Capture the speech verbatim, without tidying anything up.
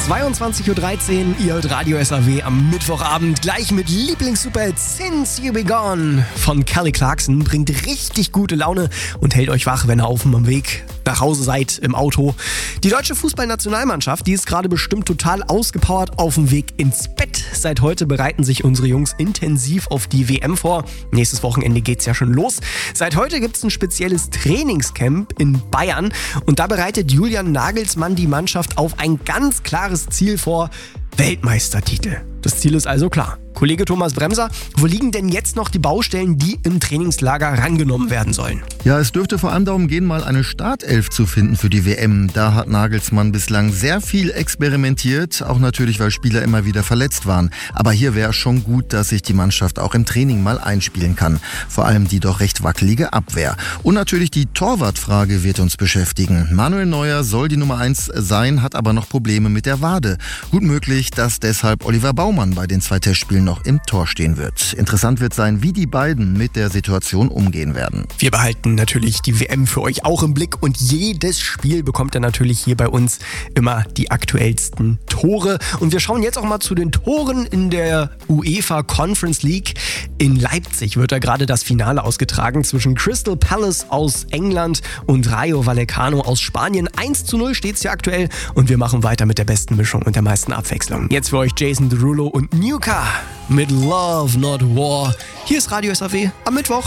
zweiundzwanzig Uhr dreizehn, ihr hört Radio S A W am Mittwochabend, gleich mit Lieblings-Superhit Since You Be Gone von Kelly Clarkson. Bringt richtig gute Laune und hält euch wach, wenn ihr auf dem Weg nach Hause seid, im Auto. Die deutsche Fußballnationalmannschaft, die ist gerade bestimmt total ausgepowert auf dem Weg ins Bett. Seit heute bereiten sich unsere Jungs intensiv auf die W M vor. Nächstes Wochenende geht's ja schon los. Seit heute gibt's ein spezielles Trainingscamp in Bayern und da bereitet Julian Nagelsmann die Mannschaft auf ein ganz klares Ziel vor: Weltmeistertitel. Das Ziel ist also klar. Kollege Thomas Bremser, wo liegen denn jetzt noch die Baustellen, die im Trainingslager rangenommen werden sollen? Ja, es dürfte vor allem darum gehen, mal eine Startelf zu finden für die W M. Da hat Nagelsmann bislang sehr viel experimentiert, auch natürlich, weil Spieler immer wieder verletzt waren. Aber hier wäre schon gut, dass sich die Mannschaft auch im Training mal einspielen kann. Vor allem die doch recht wackelige Abwehr. Und natürlich die Torwartfrage wird uns beschäftigen. Manuel Neuer soll die Nummer eins sein, hat aber noch Probleme mit der Wade. Gut möglich, dass deshalb Oliver Baumann bei den zwei Testspielen noch im Tor stehen wird. Interessant wird sein, wie die beiden mit der Situation umgehen werden. Wir behalten natürlich die W M für euch auch im Blick und jedes Spiel bekommt ihr natürlich hier bei uns immer die aktuellsten Tore. Und wir schauen jetzt auch mal zu den Toren in der UEFA Conference League. In Leipzig wird da gerade das Finale ausgetragen zwischen Crystal Palace aus England und Rayo Vallecano aus Spanien. eins zu null steht es hier aktuell und wir machen weiter mit der besten Mischung und der meisten Abwechslung. Jetzt für euch Jason Derulo und Nuka mit Love Not War. Hier ist Radio S A W am Mittwoch.